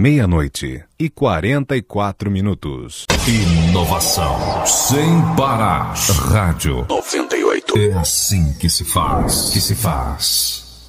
meia-noite e 44 minutos. Inovação sem parar. Rádio 98. É assim que se faz.